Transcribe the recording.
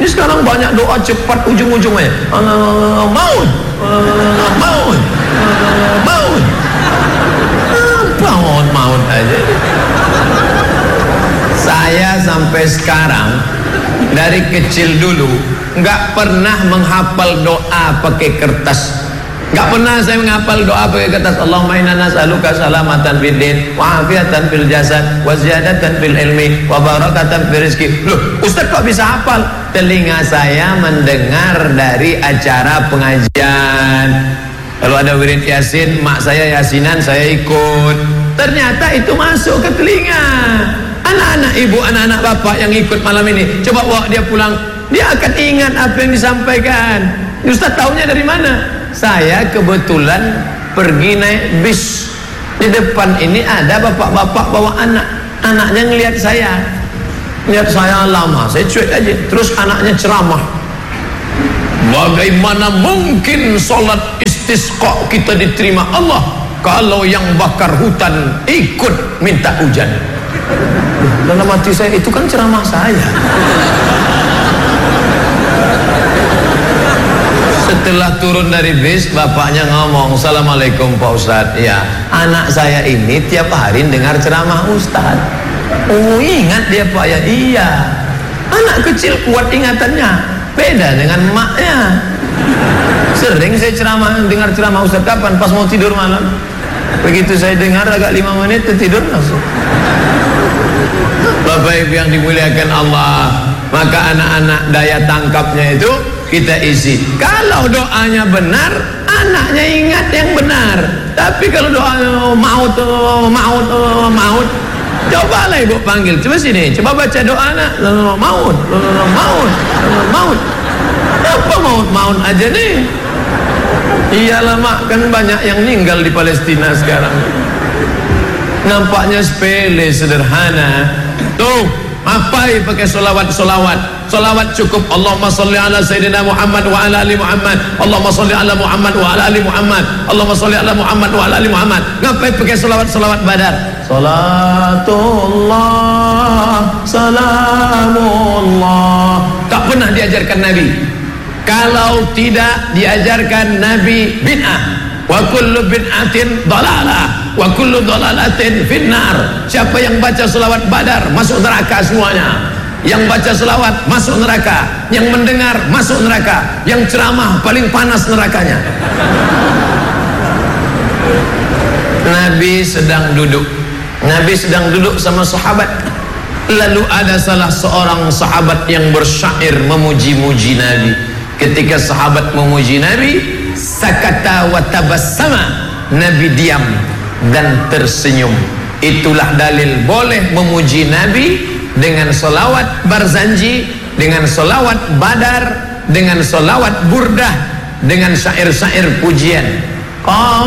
Ini sekarang banyak doa cepat ujung-ujungnya maut, maut, maut, maut aja. Saya sampai sekarang dari kecil dulu nggak pernah menghafal doa pakai kertas. Nggak pernah saya menghafal doa pakai kertas. Allahumma inna nas'aluka salamatan fid din wa afiatan fil jasad wa ziyadatan fil ilmi wa barakatan fil rizki. Loh, Ustaz kok bisa hafal? Telinga saya mendengar dari acara pengajian. Kalau ada wirid yasin, mak saya yasinan, saya ikut. Ternyata itu masuk ke telinga. Anak-anak ibu, anak-anak bapak yang ikut malam ini, coba bawa dia pulang, dia akan ingat apa yang disampaikan. Ustaz tahunya dari mana? Saya kebetulan pergi naik bis. Di depan ini ada bapak-bapak bawa anak. Anaknya ngelihat saya, lihat saya lama, saya cuek aja. Terus anaknya ceramah. Bagaimana mungkin sholat istisqa kita diterima Allah kalau yang bakar hutan ikut minta hujan? Dalam hati saya, itu kan ceramah saya. Setelah turun dari bis, bapaknya ngomong, Assalamualaikum Pak Ustadz. Ya, anak saya ini tiap hari dengar ceramah Ustadz. Oh, ingat dia Pak ya? Iya. Anak kecil kuat ingatannya, beda dengan maknya. Sering saya dengar ceramah Ustadz. Kapan? Pas mau tidur malam. Begitu saya dengar agak 5 menit tertidur langsung. Bapak Ibu yang dimuliakan Allah, maka anak-anak daya tangkapnya itu kita isi. Kalau doanya benar, anaknya ingat yang benar. Tapi kalau doanya maut, maut, cobalah ibu panggil, coba sini, coba baca doa anak, maut, maut, maut. Apa maut aja nih? Iyalah mak, kan banyak yang meninggal di Palestina sekarang. Nampaknya sepele, sederhana. Tuh, apa pakai solawat cukup. Allahumma salli ala Sayyidina Muhammad wa ala ali Muhammad. Allahumma salli ala Muhammad wa ala ali Muhammad. Allahumma salli ala Muhammad wa ala ali Muhammad. Ngapain pakai solawat badar? Salatullah, salamullah. Tak pernah diajarkan Nabi. Kalau tidak diajarkan Nabi, bid'ah. Wa kullu bid'atin dhalalah wa kullu dhalalatin finnar. Siapa yang baca selawat badar masuk neraka semuanya. Yang baca selawat masuk neraka, yang mendengar masuk neraka, yang ceramah paling panas nerakanya. Nabi sedang duduk sama sahabat. Lalu ada salah seorang sahabat yang bersyair memuji-muji Nabi. Ketika sahabat memuji Nabi, sakata wa tabassama, Nabi diam dan tersenyum. Itulah dalil boleh memuji Nabi dengan solawat barzanji, dengan solawat badar, dengan solawat burdah, dengan syair-syair pujian.